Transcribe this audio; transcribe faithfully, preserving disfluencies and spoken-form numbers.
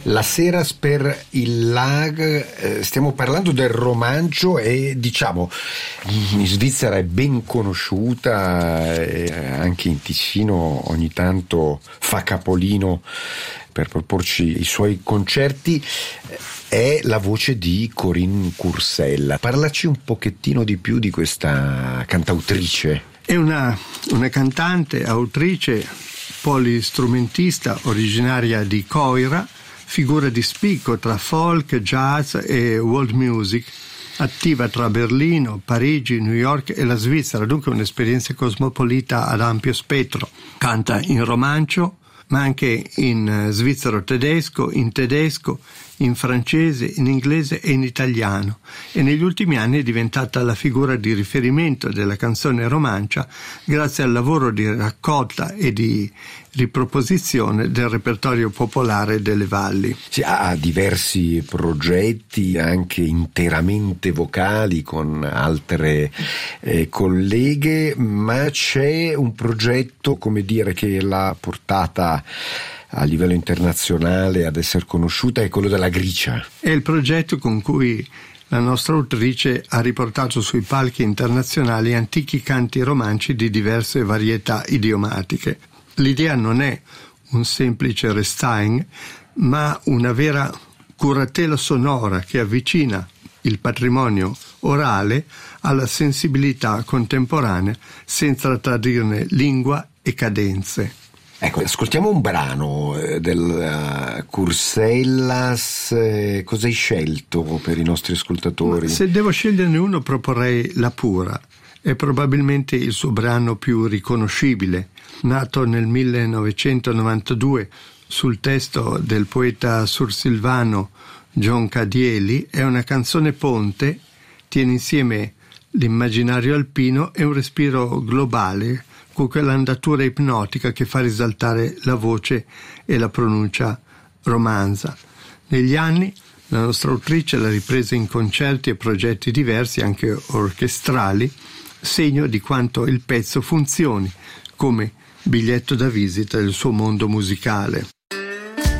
La Seras per il Lag, eh, stiamo parlando del romancio e diciamo in Svizzera è ben conosciuta, e anche in Ticino ogni tanto fa capolino per proporci i suoi concerti. È la voce di Corinne Cursella. Parlaci un pochettino di più di questa cantautrice. È una, una cantante, autrice, polistrumentista originaria di Coira, figura di spicco tra folk, jazz e world music, attiva tra Berlino, Parigi, New York e la Svizzera, dunque un'esperienza cosmopolita ad ampio spettro. Canta in romancio, ma anche in svizzero tedesco, in tedesco, in francese, in inglese e in italiano, e negli ultimi anni è diventata la figura di riferimento della canzone romancia grazie al lavoro di raccolta e di riproposizione del repertorio popolare delle valli. Si ha diversi progetti anche interamente vocali con altre eh, colleghe, ma c'è un progetto, come dire, che l'ha portata a livello internazionale ad essere conosciuta, è quello della Gricia. È il progetto con cui la nostra autrice ha riportato sui palchi internazionali antichi canti romanci di diverse varietà idiomatiche. L'idea non è un semplice restyling, ma una vera curatela sonora che avvicina il patrimonio orale alla sensibilità contemporanea senza tradirne lingua e cadenze. Ecco, ascoltiamo un brano del uh, Cursellas. Eh, cosa hai scelto per i nostri ascoltatori? Se devo sceglierne uno, proporrei La Pura. È probabilmente il suo brano più riconoscibile. Nato nel millenovecentonovantadue sul testo del poeta sursilvano John Cadieli, è una canzone ponte, tiene insieme l'immaginario alpino e un respiro globale con quell'andatura ipnotica che fa risaltare la voce e la pronuncia romanza. Negli anni la nostra autrice l'ha ripresa in concerti e progetti diversi, anche orchestrali, segno di quanto il pezzo funzioni come biglietto da visita del suo mondo musicale.